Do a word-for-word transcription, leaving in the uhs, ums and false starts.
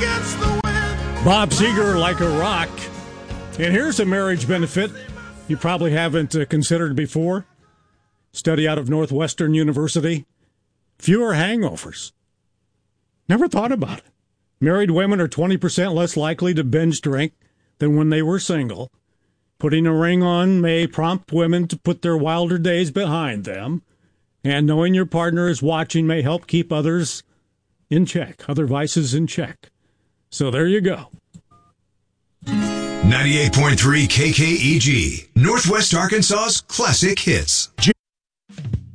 against the wind. Bob Seger, Like a Rock. And here's a marriage benefit you probably haven't uh, considered before. Study out of Northwestern University. Fewer hangovers. Never thought about it. Married women are twenty percent less likely to binge drink than when they were single. Putting a ring on may prompt women to put their wilder days behind them. And knowing your partner is watching may help keep others in check, other vices in check. So there you go. ninety-eight point three K K E G, Northwest Arkansas's classic hits.